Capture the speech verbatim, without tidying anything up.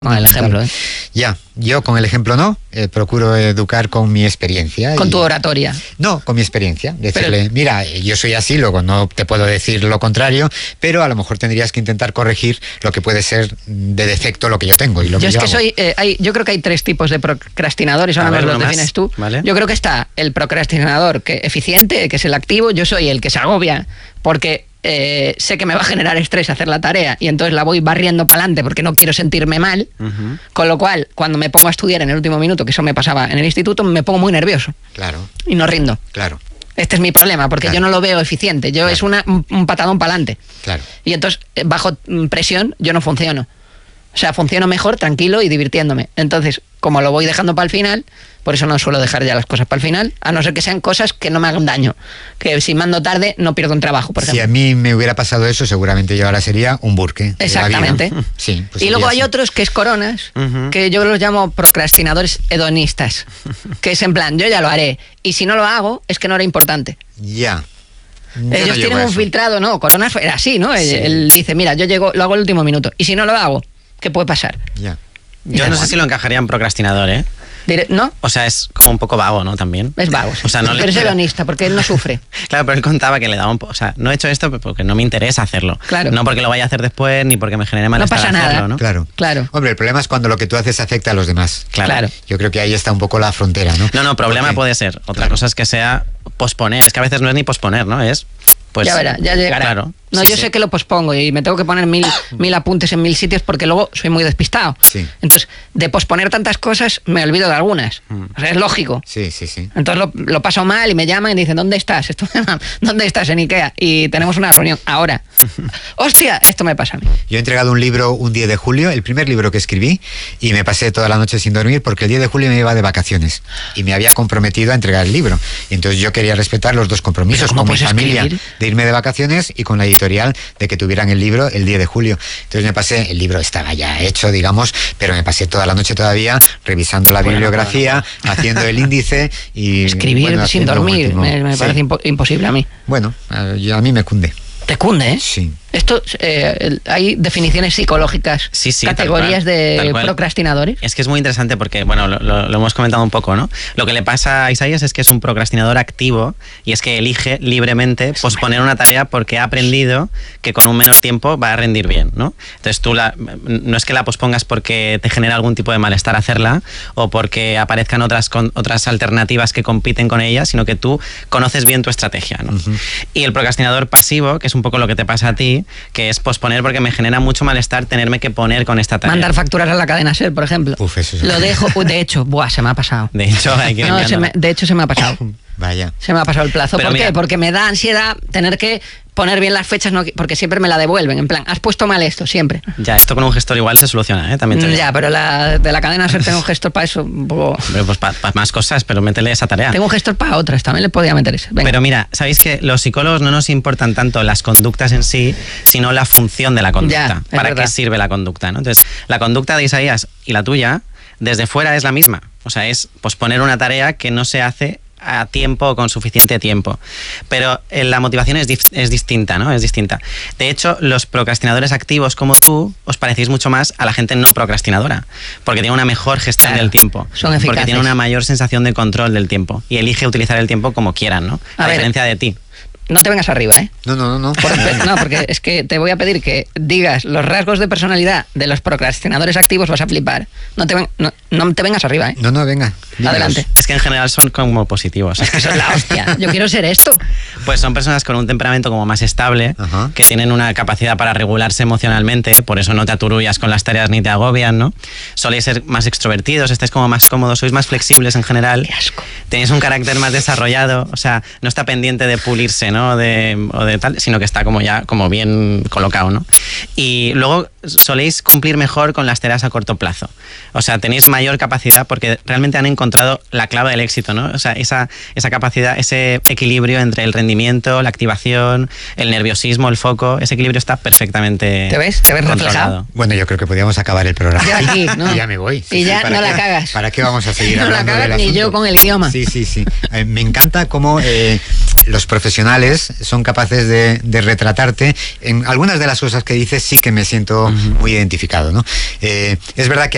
Con el ejemplo, ¿eh? Ya, yo con el ejemplo no, eh, procuro educar con mi experiencia. Con y... tu oratoria. No, con mi experiencia. Decirle, pero... mira, yo soy así, luego no te puedo decir lo contrario, pero a lo mejor tendrías que intentar corregir lo que puede ser de defecto lo que yo tengo. Y lo yo que es yo que hago. soy, eh, hay, yo creo que hay tres tipos de procrastinadores, ahora nos los defines tú. ¿Vale? Yo creo que está el procrastinador que eficiente, que es el activo, yo soy el que se agobia porque... Eh, sé que me va a generar estrés hacer la tarea y entonces la voy barriendo para adelante porque no quiero sentirme mal, uh-huh. Con lo cual cuando me pongo a estudiar en el último minuto, que eso me pasaba en el instituto, me pongo muy nervioso. Claro. Y no rindo. Claro. Este es mi problema, porque claro. Yo no lo veo eficiente, yo claro. Es una, un, un patadón para adelante. Claro. Y entonces bajo presión yo no funciono. O sea, funciono mejor, tranquilo y divirtiéndome. Entonces, como lo voy dejando para el final, por eso no suelo dejar ya las cosas para el final, a no ser que sean cosas que no me hagan daño. Que si mando tarde, no pierdo un trabajo, por ejemplo. Si a mí me hubiera pasado eso, seguramente yo ahora sería un burque. Exactamente. Sí, pues y luego hay así. Otros que es coronas, uh-huh. Que yo los llamo procrastinadores hedonistas. Que es en plan, yo ya lo haré. Y si no lo hago, es que no era importante. Ya. Yo Ellos no tienen un filtrado, ¿no? Coronas era así, ¿no? Sí. Él, él dice, mira, yo llego, lo hago el último minuto. Y si no lo hago, ¿qué puede pasar? Ya. Yo no sé si lo encajaría en procrastinador, ¿eh? ¿No? O sea, es como un poco vago, ¿no? También. Es vago. Sí. O sea, no pero le... es hedonista, porque él no sufre. Claro, pero él contaba que le daba un poco... O sea, no he hecho esto porque no me interesa hacerlo. Claro. No porque lo vaya a hacer después, ni porque me genere malestar no pasa hacerlo, nada. ¿no? Claro. Claro. Hombre, el problema es cuando lo que tú haces afecta a los demás. Claro. claro. Yo creo que ahí está un poco la frontera, ¿no? No, no, problema porque... puede ser. Otra claro. cosa es que sea posponer. Es que a veces no es ni posponer, ¿no? Es... Pues, ya verá, ya llegará. Claro, no, sí, yo sí. sé que lo pospongo y me tengo que poner mil, mil apuntes en mil sitios porque luego soy muy despistado. Sí. Entonces, de posponer tantas cosas, me olvido de algunas. Mm. O sea, es lógico. Sí, sí, sí. Entonces lo, lo paso mal y me llaman y dicen, ¿dónde estás? Esto, ¿Dónde estás? En Ikea. Y tenemos una reunión ahora. ¡Hostia! Esto me pasa a mí. Yo he entregado un libro un diez de julio, el primer libro que escribí, y me pasé toda la noche sin dormir porque el diez de julio me iba de vacaciones y me había comprometido a entregar el libro. Y entonces yo quería respetar los dos compromisos con mi familia escribir? de irme de vacaciones y con la editorial de que tuvieran el libro el diez de julio. Entonces me pasé, el libro estaba ya hecho, digamos, pero me pasé toda la noche todavía revisando la bueno, bibliografía, bueno. haciendo el índice y... Escribir bueno, sin dormir, último, me, me sí. parece impo imposible a mí. Bueno, a, yo, a mí me cunde. ¿Te cunde, eh? Sí. Esto, eh, hay definiciones psicológicas, sí, sí, categorías tal cual, de tal cual. procrastinadores. Es que es muy interesante porque, bueno, lo, lo, lo hemos comentado un poco, ¿no? Lo que le pasa a Isaías es que es un procrastinador activo y es que elige libremente posponer una tarea porque ha aprendido que con un menor tiempo va a rendir bien, ¿no? Entonces tú la, no es que la pospongas porque te genera algún tipo de malestar hacerla o porque aparezcan otras, con, otras alternativas que compiten con ella, sino que tú conoces bien tu estrategia, ¿no? Uh-huh. Y el procrastinador pasivo, que es un poco lo que te pasa a ti, que es posponer porque me genera mucho malestar tenerme que poner con esta tarea. Mandar facturas a la cadena SER, por ejemplo. Uf, eso es Lo dejo, de hecho, buah, se me ha pasado. De hecho, hay que no, se me, de hecho se me ha pasado. Vaya. Se me ha pasado el plazo. Pero ¿Por mira, qué? Porque me da ansiedad tener que poner bien las fechas, no, porque siempre me la devuelven. En plan, has puesto mal esto, siempre. Ya, esto con un gestor igual se soluciona, ¿eh? También te ya, pero la, de la cadena SER tengo un gestor para eso. Un poco... Pero pues para pa más cosas, pero métele esa tarea. Tengo un gestor para otras, también le podía meter ese. Venga. Pero mira, sabéis que los psicólogos no nos importan tanto las conductas en sí, sino la función de la conducta. Ya, ¿Para verdad. qué sirve la conducta, ¿no? Entonces, la conducta de Isaías y la tuya, desde fuera es la misma. O sea, es posponer una tarea que no se hace a tiempo o con suficiente tiempo. Pero eh, la motivación es, es distinta, ¿no? Es distinta. De hecho, los procrastinadores activos como tú os parecéis mucho más a la gente no procrastinadora, porque tiene una mejor gestión claro, del tiempo. Son eficaces. Porque tiene una mayor sensación de control del tiempo y elige utilizar el tiempo como quieran, ¿no? A, a diferencia de ti. No te vengas arriba, ¿eh? No, no, no, no. Porque, no, porque es que te voy a pedir que digas los rasgos de personalidad de los procrastinadores activos, vas a flipar. No te, ven, no, no te vengas arriba, ¿eh? No, no, venga. Dímelos. Adelante. Es que en general son como positivos. Es que son la hostia. Yo quiero ser esto. Pues son personas con un temperamento como más estable, uh-huh. que tienen una capacidad para regularse emocionalmente, por eso no te aturullas con las tareas ni te agobian, ¿no? Soléis ser más extrovertidos, estáis como más cómodos, sois más flexibles en general. Qué asco. Tenéis un carácter más desarrollado, o sea, no está pendiente de pulirse, ¿no? De, o de tal, sino que está como ya como bien colocado, ¿no? Y luego soléis cumplir mejor con las tareas a corto plazo. O sea, tenéis mayor capacidad porque realmente han encontrado la clave del éxito, ¿no? O sea, esa, esa capacidad, ese equilibrio entre el rendimiento, la activación, el nerviosismo, el foco, ese equilibrio está perfectamente ¿Te ves? ¿Te ves reflejado? Bueno, yo creo que podríamos acabar el programa. Ya aquí, ¿no? Y ya me voy. Sí, y ya sí, no qué, la cagas. ¿Para qué vamos a seguir no hablando la cagas del ni asunto? yo con el idioma. Sí, sí, sí. Eh, me encanta cómo eh, los profesionales son capaces de, de retratarte. En algunas de las cosas que dices sí que me siento uh-huh. muy identificado, ¿no? Eh, es verdad que